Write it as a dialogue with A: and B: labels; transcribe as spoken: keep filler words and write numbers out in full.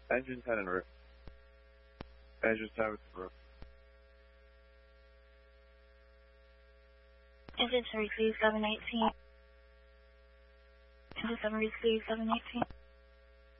A: Engine ten and roof. Engine ten with the roof.
B: Engine ten receive seven eighteen. Engine seven receive seven eighteen.